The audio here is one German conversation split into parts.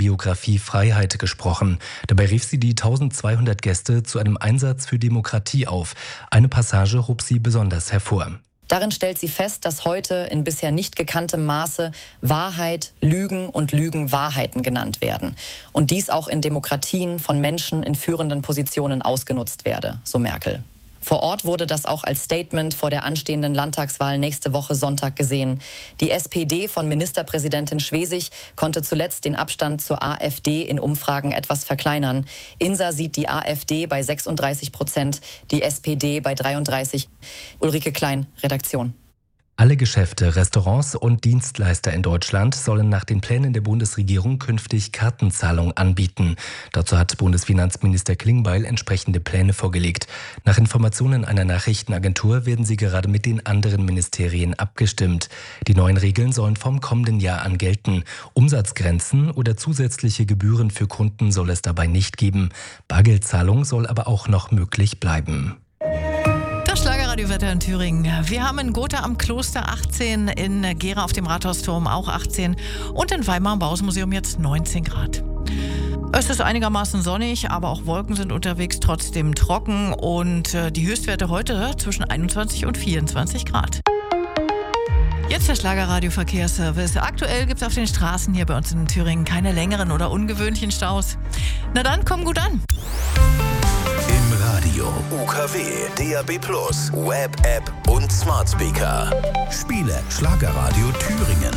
Biografie Freiheit gesprochen. Dabei rief sie die 1200 Gäste zu einem Einsatz für Demokratie auf. Eine Passage hob sie besonders hervor. Darin stellt sie fest, dass heute in bisher nicht gekanntem Maße Wahrheit, Lügen und Lügenwahrheiten genannt werden. Und dies auch in Demokratien von Menschen in führenden Positionen ausgenutzt werde, so Merkel. Vor Ort wurde das auch als Statement vor der anstehenden Landtagswahl nächste Woche Sonntag gesehen. Die SPD von Ministerpräsidentin Schwesig konnte zuletzt den Abstand zur AfD in Umfragen etwas verkleinern. INSA sieht die AfD bei 36%, die SPD bei 33%. Ulrike Klein, Redaktion. Alle Geschäfte, Restaurants und Dienstleister in Deutschland sollen nach den Plänen der Bundesregierung künftig Kartenzahlung anbieten. Dazu hat Bundesfinanzminister Klingbeil entsprechende Pläne vorgelegt. Nach Informationen einer Nachrichtenagentur werden sie gerade mit den anderen Ministerien abgestimmt. Die neuen Regeln sollen vom kommenden Jahr an gelten. Umsatzgrenzen oder zusätzliche Gebühren für Kunden soll es dabei nicht geben. Bargeldzahlung soll aber auch noch möglich bleiben. Schlagerradiowetter in Thüringen. Wir haben in Gotha am Kloster 18, in Gera auf dem Rathausturm auch 18 und in Weimar am Bauhausmuseum jetzt 19 Grad. Es ist einigermaßen sonnig, aber auch Wolken sind unterwegs, trotzdem trocken und die Höchstwerte heute zwischen 21 und 24 Grad. Jetzt der Schlagerradio-Verkehrsservice. Aktuell gibt es auf den Straßen hier bei uns in Thüringen keine längeren oder ungewöhnlichen Staus. Na dann, komm gut an. Im Radio, UKW, DAB+, Web-App und Smart Speaker. Spiele Schlagerradio Thüringen.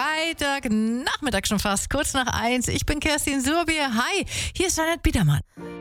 Freitagnachmittag schon fast, kurz nach 1. Ich bin Kerstin Surbier. Hi, hier ist Janet Biedermann.